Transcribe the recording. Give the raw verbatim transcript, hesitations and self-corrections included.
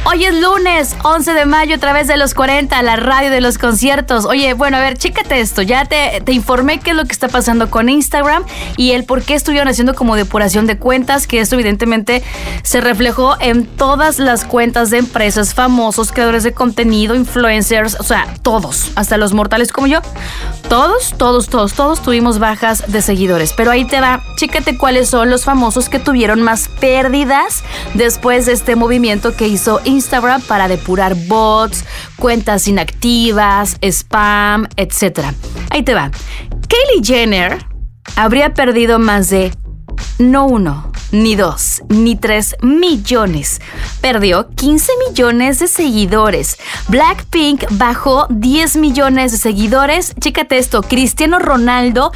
Hoy es lunes, once de mayo, a través de los cuarenta, la radio de los conciertos. Oye, bueno, a ver, chécate esto. Ya te, te informé qué es lo que está pasando con Instagram y el por qué estuvieron haciendo como depuración de cuentas, que esto evidentemente se reflejó en todas las cuentas de empresas, famosos, creadores de contenido, influencers, o sea, todos, hasta los mortales como yo. Todos, todos, todos, todos tuvimos bajas de seguidores. Pero ahí te va, chécate cuáles son los famosos que tuvieron más pérdidas después de este movimiento que hizo Instagram para depurar bots, cuentas inactivas, spam, etcétera. Ahí te va. Kylie Jenner habría perdido más de no uno, ni dos, ni tres millones. Perdió quince millones de seguidores. Blackpink bajó diez millones de seguidores. Chécate esto, Cristiano Ronaldo